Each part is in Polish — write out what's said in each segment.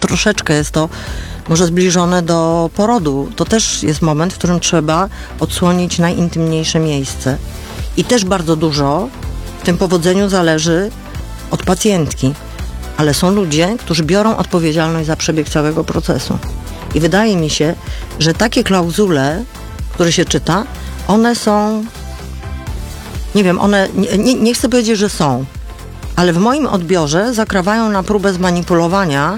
troszeczkę jest to może zbliżone do porodu. To też jest moment, w którym trzeba odsłonić najintymniejsze miejsce. I też bardzo dużo w tym powodzeniu zależy od pacjentki. Ale są ludzie, którzy biorą odpowiedzialność za przebieg całego procesu. I wydaje mi się, że takie klauzule, które się czyta, one są, nie wiem, nie chcę powiedzieć, że są, ale w moim odbiorze zakrawają na próbę zmanipulowania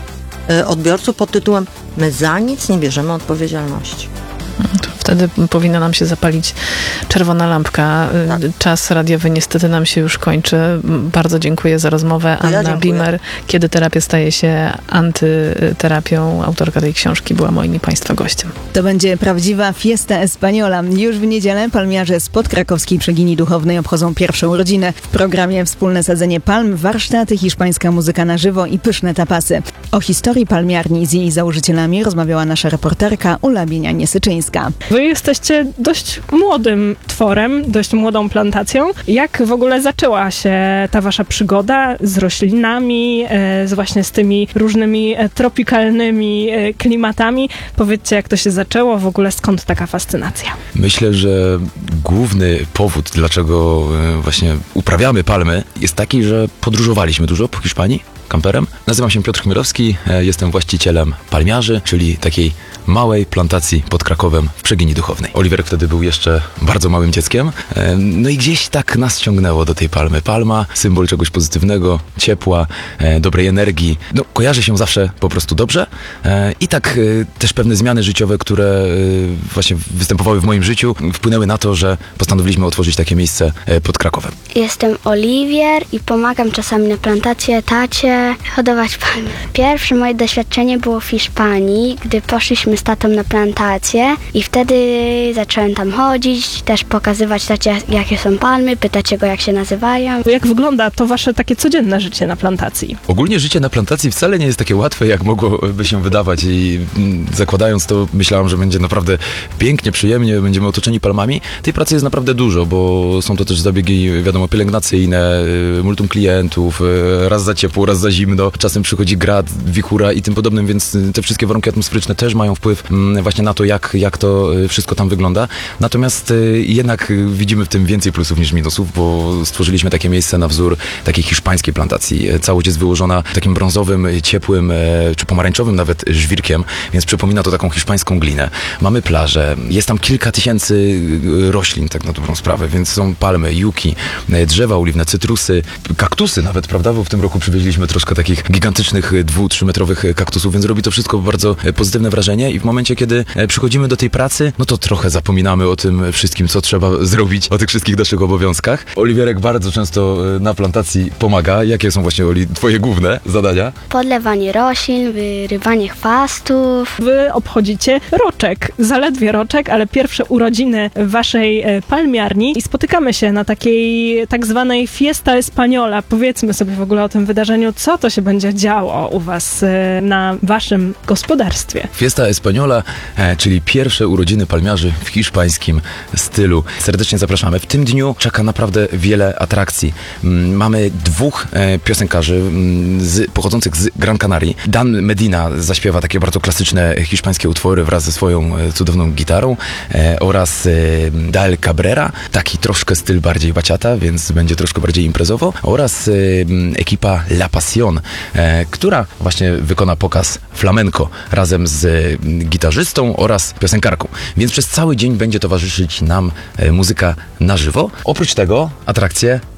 odbiorców pod tytułem: my za nic nie bierzemy odpowiedzialności. To wtedy powinna nam się zapalić czerwona lampka. Tak. Czas radiowy niestety nam się już kończy. Bardzo dziękuję za rozmowę. Ja Anna dziękuję. Bimer, Kiedy terapia staje się antyterapią. Autorka tej książki była moim i Państwa gościem. To będzie prawdziwa Fiesta Española. Już w niedzielę palmiarze z podkrakowskiej Przegini Duchownej obchodzą pierwszą urodzinę. W programie wspólne sadzenie palm, warsztaty, hiszpańska muzyka na żywo i pyszne tapasy. O historii palmiarni z jej założycielami rozmawiała nasza reporterka Ula Bienianie-Syczyńska. Wy jesteście dość młodym tworem, dość młodą plantacją. Jak w ogóle zaczęła się ta wasza przygoda z roślinami, właśnie z tymi różnymi tropikalnymi klimatami? Powiedzcie, jak to się zaczęło, w ogóle skąd taka fascynacja? Myślę, że główny powód, dlaczego właśnie uprawiamy palmy, jest taki, że podróżowaliśmy dużo po Hiszpanii kamperem. Nazywam się Piotr Chmielowski, jestem właścicielem palmiarzy, czyli takiej małej plantacji pod Krakowem w Przegini Duchownej. Oliver wtedy był jeszcze bardzo małym dzieckiem, no i gdzieś tak nas ciągnęło do tej palmy. Palma, symbol czegoś pozytywnego, ciepła, dobrej energii. No, kojarzy się zawsze po prostu dobrze i tak też pewne zmiany życiowe, które właśnie występowały w moim życiu, wpłynęły na to, że postanowiliśmy otworzyć takie miejsce pod Krakowem. Jestem Oliwier i pomagam czasami na plantację tacie hodować palmy. Pierwsze moje doświadczenie było w Hiszpanii, gdy poszliśmy z tatą na plantację i wtedy zacząłem tam chodzić, też pokazywać tacie, jakie są palmy, pytać go, jak się nazywają. Jak wygląda to wasze takie codzienne życie na plantacji? Ogólnie życie na plantacji wcale nie jest takie łatwe, jak mogłoby się wydawać i zakładając to, myślałem, że będzie naprawdę pięknie, przyjemnie, będziemy otoczeni palmami. Tej pracy jest naprawdę dużo, bo są to też zabiegi, wiadomo, pielęgnacyjne, multum klientów, raz za ciepło, raz za zimno, czasem przychodzi grad, wichura i tym podobnym, więc te wszystkie warunki atmosferyczne też mają wpływ właśnie na to, jak to wszystko tam wygląda. Natomiast jednak widzimy w tym więcej plusów niż minusów, bo stworzyliśmy takie miejsce na wzór takiej hiszpańskiej plantacji. Całość jest wyłożona takim brązowym, ciepłym, czy pomarańczowym nawet żwirkiem, więc przypomina to taką hiszpańską glinę. Mamy plażę, jest tam kilka tysięcy roślin, tak na dobrą sprawę, więc są palmy, juki, drzewa oliwne, cytrusy, kaktusy nawet, prawda, bo w tym roku przywieźliśmy troszkę takich gigantycznych 2-3 metrowych kaktusów, więc robi to wszystko bardzo pozytywne wrażenie i w momencie, kiedy przychodzimy do tej pracy, no to trochę zapominamy o tym wszystkim, co trzeba zrobić, o tych wszystkich naszych obowiązkach. Oliwierek bardzo często na plantacji pomaga. Jakie są właśnie, Oli, twoje główne zadania? Podlewanie roślin, wyrywanie chwastów. Wy obchodzicie roczek, zaledwie roczek, ale pierwsze urodziny waszej palmiarni i spotykamy się na takiej tak zwanej Fiesta Española. Powiedzmy sobie w ogóle o tym wydarzeniu, co to się będzie działo u was na waszym gospodarstwie. Fiesta Española, czyli pierwsze urodziny palmiarzy w hiszpańskim stylu. Serdecznie zapraszamy. W tym dniu czeka naprawdę wiele atrakcji. Mamy dwóch piosenkarzy pochodzących z Gran Canarii. Dan Medina zaśpiewa takie bardzo klasyczne hiszpańskie utwory wraz ze swoją cudowną gitarą oraz Dael Cabrera, taki troszkę styl bardziej baciata, więc będzie troszkę bardziej imprezowo, oraz ekipa La Pasión, która właśnie wykona pokaz flamenco razem z gitarzystą oraz piosenkarką. Więc przez cały dzień będzie towarzyszyć nam muzyka na żywo. Oprócz tego atrakcje